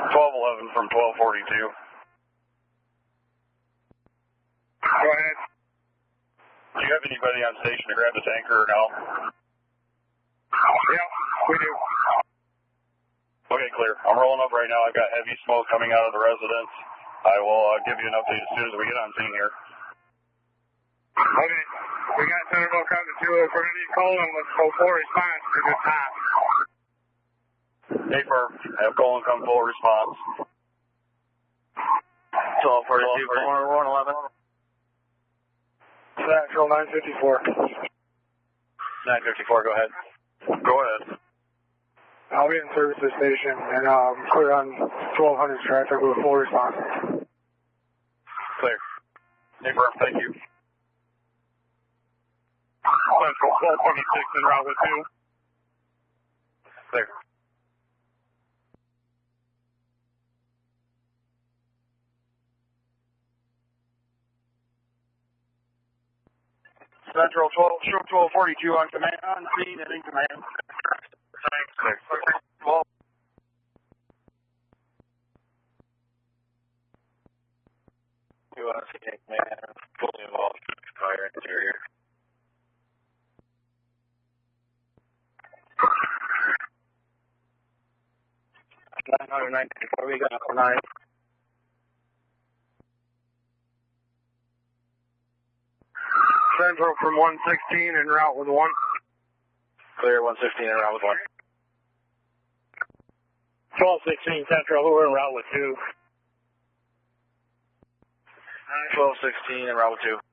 1211 from 1242. Go ahead. Do you have anybody on station to grab the tanker or no? Yeah, we do. Okay, clear. I'm rolling up right now. I've got heavy smoke coming out of the residence. I will give you an update as soon as we get on scene here. Okay. We got Centerville coming to us. We're going to need Colin with full response to this time. Hey, Perp. Have Colin come full response. 1242, 111. Central 954. 954, go ahead. Go ahead. I'll be in service to the station and clear on 1200 traffic with full response. Clear. Hey, Perp. Thank you. Central 1226 en route with 2. Clear. Central 1242 on command, on scene and in command. Clear. Well, you want to see command, fully involved, fire interior. We got 9. Central from 116 en route with 1. Clear 116 en route with 1. 1216 Central, we're en route with 2. 1216 en route with 2.